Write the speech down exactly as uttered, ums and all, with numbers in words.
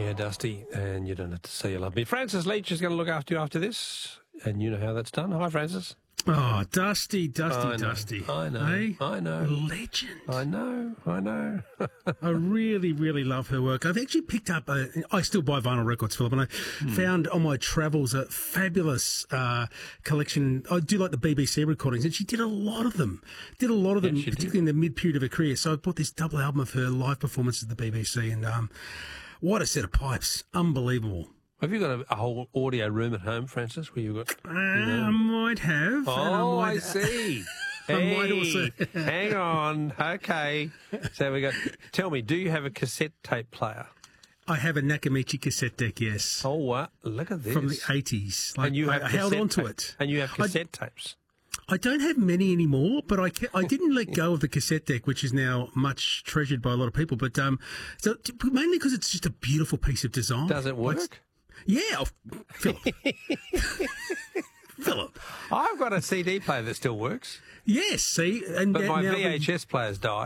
Yeah, Dusty, and you don't have to say you love me. Francis Leach is going to look after you after this, and you know how that's done. Hi, Francis. Oh, Dusty, Dusty, I know, Dusty. I know, Hey? I know. Legend. I know, I know. I really, really love her work. I've actually picked up, a, I still buy vinyl records, Philip, and I hmm. found on my travels a fabulous uh, collection. I do like the B B C recordings, and she did a lot of them. Did a lot of them, yeah, particularly did. in the mid-period of her career. So I bought this double album of her live performances at the B B C, and um, what a set of pipes. Unbelievable. Have you got a, a whole audio room at home, Francis, where you've got... Uh, you know? I might have. Oh, I, might, I see. I hey, might also... hang on. Okay. So we got... Tell me, do you have a cassette tape player? I have a Nakamichi cassette deck, yes. Oh, what? Look at this. From the eighties. Like, and you have I held on to it. And you have cassette I, tapes? I don't have many anymore, but I, I didn't let go of the cassette deck, which is now much treasured by a lot of people. But um, so mainly because it's just a beautiful piece of design. Does it work? Like, yeah, Philip. Philip. I've got a C D player that still works. Yes, see, and but my now V H S players died.